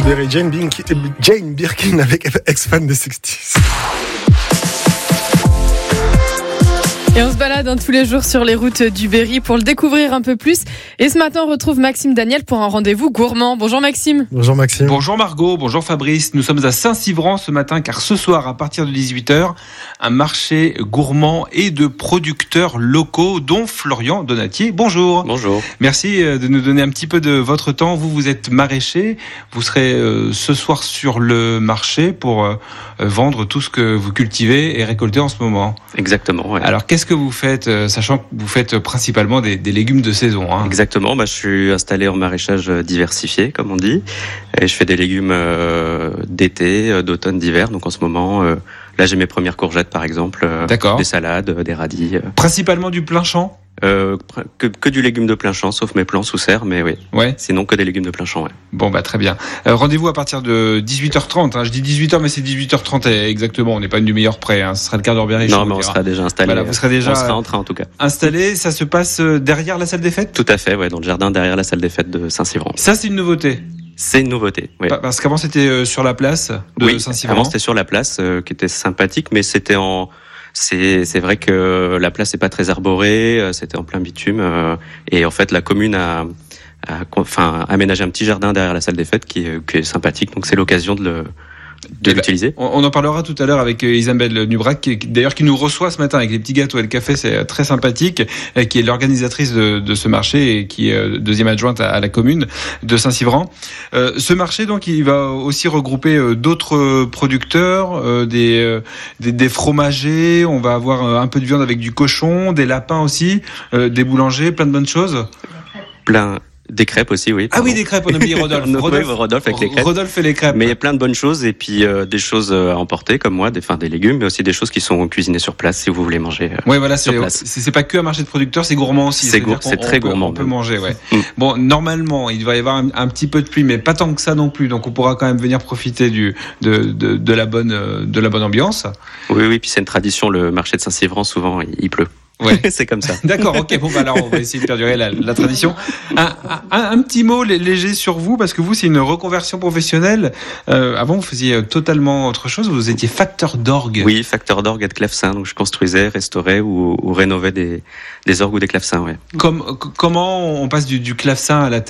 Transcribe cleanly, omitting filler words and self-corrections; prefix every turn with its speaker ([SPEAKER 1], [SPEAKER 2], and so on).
[SPEAKER 1] du Berry, Jane Birkin avec ex-fan des 60s.
[SPEAKER 2] Et on se balade tous les jours sur les routes du Berry pour le découvrir un peu plus. Et ce matin, on retrouve Maxime Daniel pour un rendez-vous gourmand. Bonjour Maxime.
[SPEAKER 1] Bonjour Maxime.
[SPEAKER 3] Bonjour Margot, bonjour Fabrice. Nous sommes à Saint-Civran ce matin car ce soir, à partir de 18h, un marché gourmand et de producteurs locaux, dont Florian Donatier. Bonjour.
[SPEAKER 4] Bonjour.
[SPEAKER 3] Merci de nous donner un petit peu de votre temps. Vous êtes maraîcher. Vous serez ce soir sur le marché pour vendre tout ce que vous cultivez et récoltez en ce moment.
[SPEAKER 4] Exactement, ouais.
[SPEAKER 3] Alors, qu'est-ce que vous faites, sachant que vous faites principalement des légumes de saison, hein?
[SPEAKER 4] Exactement, je suis installé en maraîchage diversifié, comme on dit, et je fais des légumes d'été, d'automne, d'hiver. Donc en ce moment, là j'ai mes premières courgettes par exemple, des salades, des radis.
[SPEAKER 3] Principalement du plein champ?
[SPEAKER 4] Que du légume de plein champ, sauf mes plants sous serre, mais oui.
[SPEAKER 3] Ouais.
[SPEAKER 4] Sinon que des légumes de plein champ, ouais.
[SPEAKER 3] Bon, très bien. Rendez-vous à partir de 18h30. Hein. Je dis 18h, mais c'est 18h30 exactement. On n'est pas une demi-heure près. Hein. Ce sera le quart d'heure bien riche.
[SPEAKER 4] Non, mais on sera déjà installé.
[SPEAKER 3] Voilà, vous serez déjà.
[SPEAKER 4] On sera en train, en tout cas.
[SPEAKER 3] Installé. Ça se passe derrière la salle des fêtes?
[SPEAKER 4] Tout à fait, ouais, dans le jardin derrière la salle des fêtes de Saint-Civran.
[SPEAKER 3] Ça, c'est une nouveauté.
[SPEAKER 4] C'est une nouveauté, oui.
[SPEAKER 3] Parce qu'avant, c'était sur la place de Saint-Civran.
[SPEAKER 4] Avant, c'était sur la place, qui était sympathique, mais c'était c'est vrai que la place n'est pas très arborée, c'était en plein bitume, et en fait la commune a aménagé un petit jardin derrière la salle des fêtes qui est sympathique, donc c'est l'occasion de l'utiliser.
[SPEAKER 3] On en parlera tout à l'heure avec Isabelle Nubrac, qui nous reçoit ce matin avec les petits gâteaux et le café, c'est très sympathique, qui est l'organisatrice de ce marché et qui est deuxième adjointe à la commune de Saint-Civran. Ce marché, donc, il va aussi regrouper d'autres producteurs, des fromagers, on va avoir un peu de viande avec du cochon, des lapins aussi, des boulangers, plein de bonnes choses.
[SPEAKER 4] Des crêpes aussi, oui.
[SPEAKER 3] Pardon. Ah oui, des crêpes, on a oublié Rodolphe.
[SPEAKER 4] Rodolphe avec les crêpes.
[SPEAKER 3] Rodolphe fait les crêpes.
[SPEAKER 4] Mais il y a plein de bonnes choses et puis des choses à emporter comme moi, des légumes, mais aussi des choses qui sont cuisinées sur place si vous voulez manger sur place.
[SPEAKER 3] C'est pas que un marché de producteurs, c'est gourmand aussi.
[SPEAKER 4] C'est très gourmand.
[SPEAKER 3] On peut manger, ouais. Bon, normalement, il va y avoir un petit peu de pluie, mais pas tant que ça non plus. Donc on pourra quand même venir profiter de la bonne ambiance.
[SPEAKER 4] Oui, puis c'est une tradition, le marché de Saint-Civran, souvent il pleut.
[SPEAKER 3] Ouais.
[SPEAKER 4] C'est comme ça.
[SPEAKER 3] D'accord, ok. Bon, alors on va essayer de perdurer la tradition. Un petit mot léger sur vous, parce que vous, c'est une reconversion professionnelle. Avant, vous faisiez totalement autre chose. Vous étiez facteur d'orgue.
[SPEAKER 4] Oui, facteur d'orgue et de clavecin. Donc, je construisais, restaurais ou rénovais des orgues ou des clavecins, ouais.
[SPEAKER 3] Comment on passe du clavecin à la